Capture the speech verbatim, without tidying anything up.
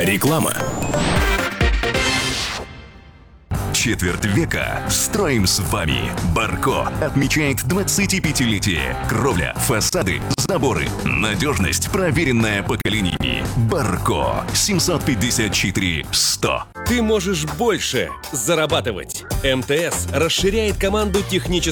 Реклама. Четверть века строим с вами. Барко отмечает двадцатипятилетие. Кровля, фасады, заборы. Надежность, проверенная поколениями. Барко. семьсот пятьдесят четыре сто. Ты можешь больше зарабатывать. МТС расширяет команду технических